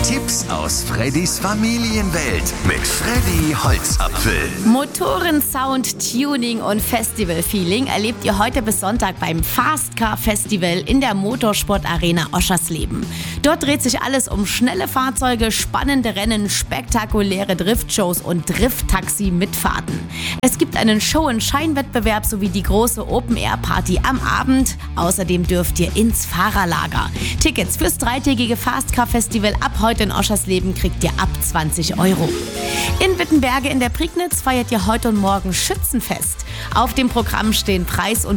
Tipps aus Freddys Familienwelt mit Freddy Holzapfel. Motoren, Sound, Tuning und Festival-Feeling erlebt ihr heute bis Sonntag beim Fast Car Festival in der Motorsport-Arena Oschersleben. Dort dreht sich alles um schnelle Fahrzeuge, spannende Rennen, spektakuläre Driftshows und Drift-Taxi-Mitfahrten. Es gibt einen Show-and-Shine-Wettbewerb sowie die große Open-Air-Party am Abend. Außerdem dürft ihr ins Fahrerlager. Tickets fürs dreitägige Fast Car Festival ab heute in Oschersleben kriegt ihr ab 20 €. In Wittenberge in der Prignitz feiert ihr heute und morgen Schützenfest. Auf dem Programm stehen Preis- und